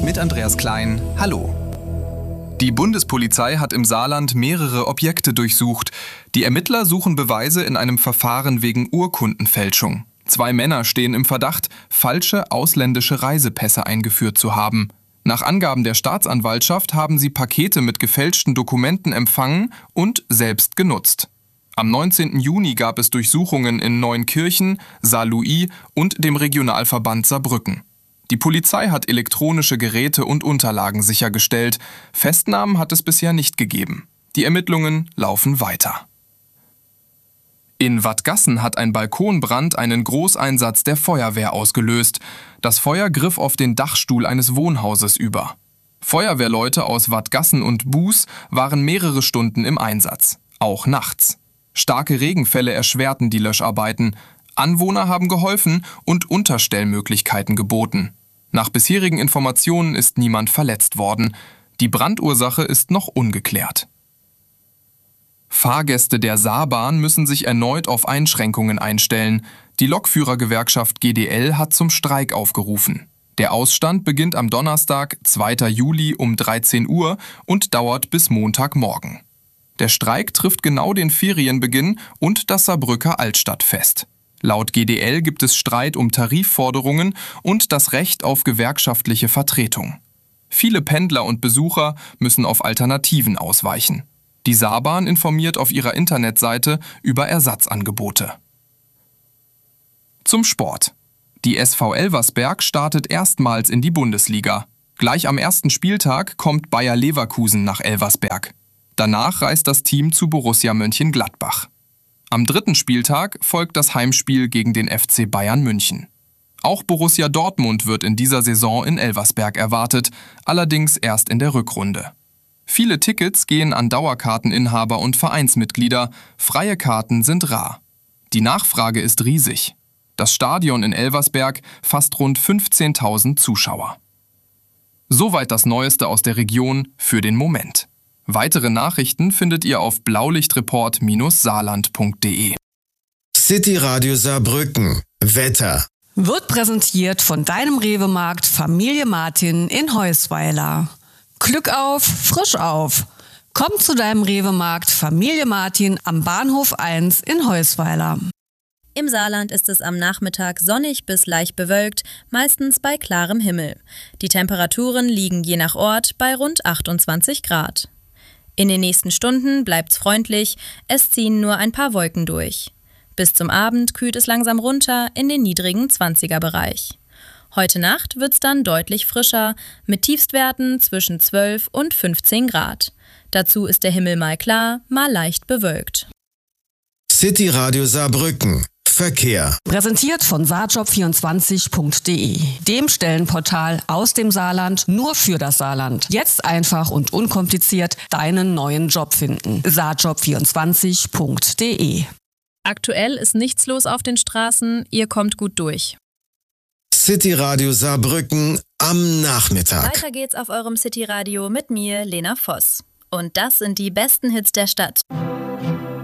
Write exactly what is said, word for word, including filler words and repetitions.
mit Andreas Klein. Hallo. Die Bundespolizei hat im Saarland mehrere Objekte durchsucht. Die Ermittler suchen Beweise in einem Verfahren wegen Urkundenfälschung. Zwei Männer stehen im Verdacht, falsche ausländische Reisepässe eingeführt zu haben. Nach Angaben der Staatsanwaltschaft haben sie Pakete mit gefälschten Dokumenten empfangen und selbst genutzt. Am neunzehnten Juni gab es Durchsuchungen in Neunkirchen, Saarlouis und dem Regionalverband Saarbrücken. Die Polizei hat elektronische Geräte und Unterlagen sichergestellt. Festnahmen hat es bisher nicht gegeben. Die Ermittlungen laufen weiter. In Wadgassen hat ein Balkonbrand einen Großeinsatz der Feuerwehr ausgelöst. Das Feuer griff auf den Dachstuhl eines Wohnhauses über. Feuerwehrleute aus Wadgassen und Buß waren mehrere Stunden im Einsatz, auch nachts. Starke Regenfälle erschwerten die Löscharbeiten. Anwohner haben geholfen und Unterstellmöglichkeiten geboten. Nach bisherigen Informationen ist niemand verletzt worden. Die Brandursache ist noch ungeklärt. Fahrgäste der Saarbahn müssen sich erneut auf Einschränkungen einstellen. Die Lokführergewerkschaft G D L hat zum Streik aufgerufen. Der Ausstand beginnt am Donnerstag, zweiten Juli um dreizehn Uhr und dauert bis Montagmorgen. Der Streik trifft genau den Ferienbeginn und das Saarbrücker Altstadtfest. Laut G D L gibt es Streit um Tarifforderungen und das Recht auf gewerkschaftliche Vertretung. Viele Pendler und Besucher müssen auf Alternativen ausweichen. Die Saarbahn informiert auf ihrer Internetseite über Ersatzangebote. Zum Sport. Die S V Elversberg startet erstmals in die Bundesliga. Gleich am ersten Spieltag kommt Bayer Leverkusen nach Elversberg. Danach reist das Team zu Borussia Mönchengladbach. Am dritten Spieltag folgt das Heimspiel gegen den F C Bayern München. Auch Borussia Dortmund wird in dieser Saison in Elversberg erwartet, allerdings erst in der Rückrunde. Viele Tickets gehen an Dauerkarteninhaber und Vereinsmitglieder, freie Karten sind rar. Die Nachfrage ist riesig. Das Stadion in Elversberg fasst rund fünfzehntausend Zuschauer. Soweit das Neueste aus der Region für den Moment. Weitere Nachrichten findet ihr auf blaulichtreport Bindestrich saarland Punkt de. City Radio Saarbrücken. Wetter. Wird präsentiert von deinem Rewe-Markt Familie Martin in Heusweiler. Glück auf, frisch auf. Komm zu deinem Rewe-Markt Familie Martin am Bahnhof eins in Heusweiler. Im Saarland ist es am Nachmittag sonnig bis leicht bewölkt, meistens bei klarem Himmel. Die Temperaturen liegen je nach Ort bei rund achtundzwanzig Grad. In den nächsten Stunden bleibt's freundlich, es ziehen nur ein paar Wolken durch. Bis zum Abend kühlt es langsam runter in den niedrigen zwanziger-Bereich. Heute Nacht wird's dann deutlich frischer, mit Tiefstwerten zwischen zwölf und fünfzehn Grad. Dazu ist der Himmel mal klar, mal leicht bewölkt. City Radio Saarbrücken. Verkehr. Präsentiert von saarjob vierundzwanzig Punkt de, dem Stellenportal aus dem Saarland nur für das Saarland. Jetzt einfach und unkompliziert deinen neuen Job finden. saarjob vierundzwanzig Punkt de. Aktuell ist nichts los auf den Straßen, ihr kommt gut durch. City Radio Saarbrücken am Nachmittag. Weiter geht's auf eurem City Radio mit mir, Lena Voss. Und das sind die besten Hits der Stadt.